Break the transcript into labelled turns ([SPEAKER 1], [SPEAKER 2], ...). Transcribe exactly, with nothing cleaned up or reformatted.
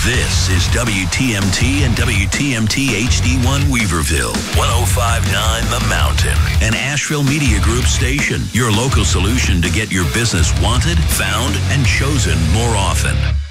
[SPEAKER 1] This is W T M T and W T M T H D one Weaverville, one oh five point nine The Mountain, an Asheville Media Group station, your local solution to get your business wanted, found, and chosen more often.